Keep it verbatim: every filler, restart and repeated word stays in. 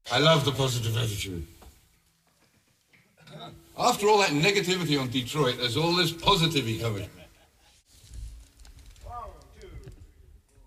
I love the positive attitude. After all that negativity on Detroit, there's all this positivity coming.